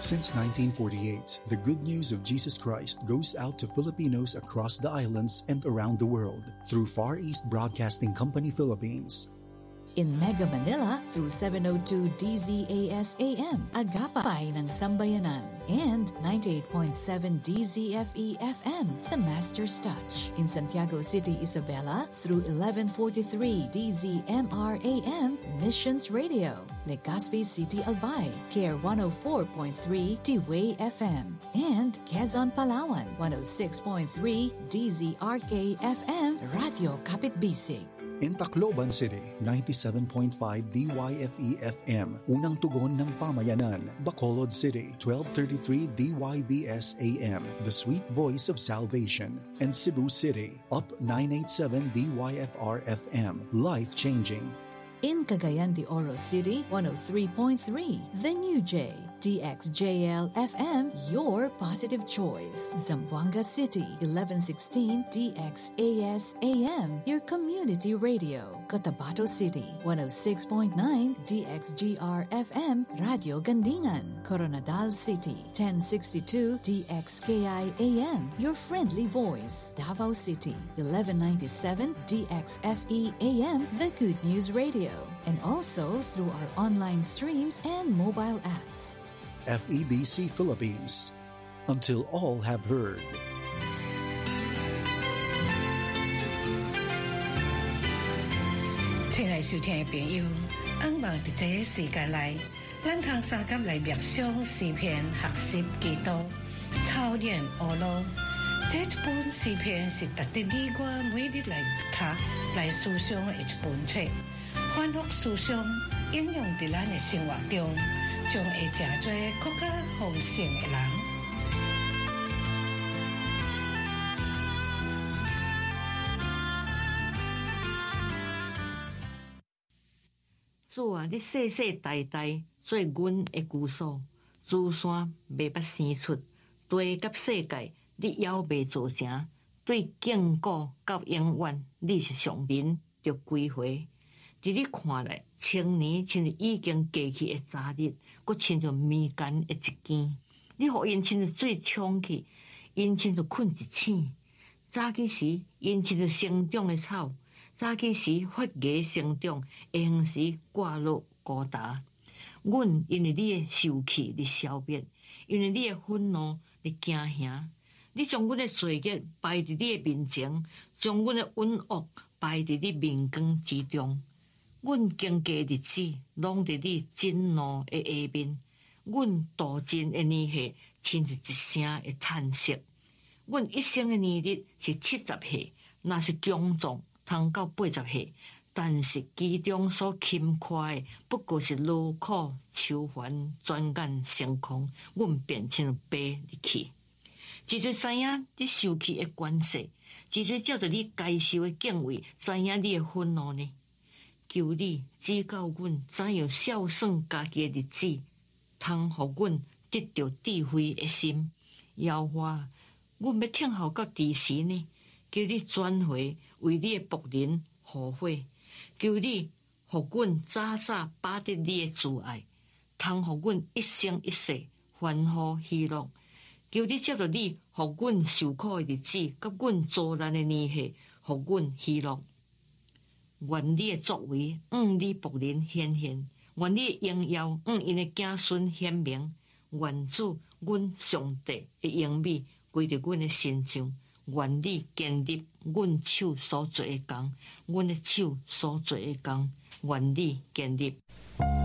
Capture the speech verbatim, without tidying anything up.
Since nineteen forty-eight, the good news of Jesus Christ goes out to Filipinos across the islands and around the world through Far East Broadcasting Company Philippines. In Mega Manila through seven oh two D Z A S A M, Agapay ng Sambayanan, and ninety-eight point seven D Z F E F M, The Master's Touch. In Santiago City, Isabela through eleven forty-three D Z M R A M, Missions Radio. Legazpi City, Albay, Care one oh four point three T-Way F M, and Quezon, Palawan, one oh six point three D Z R K F M, Radio Kapitbisig. In Tacloban City, ninety-seven point five D Y F E F M, Unang Tugon ng Pamayanan. Bacolod City, twelve thirty-three D Y V S A M, The Sweet Voice of Salvation. And Cebu City, Up nine eighty-seven D Y F R F M, Life Changing. In Cagayan de Oro City, one oh three point three, The New J, D X J L F M, Your Positive Choice. Zamboanga City, eleven sixteen D X A S A M, Your Community Radio. Cotabato City, one oh six point nine D X G R F M, Radio Gandingan. Coronadal City, ten sixty-two D X K I A M, Your Friendly Voice. Davao City, eleven ninety-seven D X F E A M, The Good News Radio. And also through our online streams and mobile apps. F E B C Philippines, until all have heard. 亲爱收听的朋友，希望在这个时间内，咱通三甲来默想诗篇，学习基督，操练学路。这一本诗篇是值得你我每日来读、来思想的一本册。反复思想，应用在咱的生活中，将会成做更加丰盛的人。 主啊，你世世代代做阮的居所，珠山未捌生出，地甲世界你犹未造成，对坚固到永远，你是上人着归回。伫你看来，青年亲像已经过去的早日，佮亲像暝间的一更。你互因亲像水冲去，因亲像困一醒。早起时，因亲像生长的草；早起时发芽生长，下暗时挂落孤单。阮因为你的受气而消灭，因为你的愤怒而惊吓。你将阮的罪孽摆伫你的面前，将阮的冤恶摆伫你面光之中。阮经过日子，拢伫你震怒的下面；阮度尽的年岁，亲像一声的叹息。阮一生的年日是七十岁，若是强壮，通到八十岁。但是其中所欠缺的，不过是劳苦愁烦，转眼成空。阮便亲像白入去。一直知影你受气的关系，一直照着你该受的敬畏，知影你的愤怒呢？求你指教阮怎样孝顺家己的日子，通互阮得到智慧的心。妖化，阮要听候到第时呢？求你转回为你的仆人护火，求你互阮早早把得你的慈爱，通互阮一生一世欢呼喜乐。求你接着你互阮受苦的日子，甲阮遭难的年岁，互阮喜乐。愿你的作为，向你仆人显现；愿你的荣耀，向因的子孙显明。愿主，阮上帝的荣美归伫阮的身上。愿你建立阮手所做的工，阮的手所做的工，愿你建立。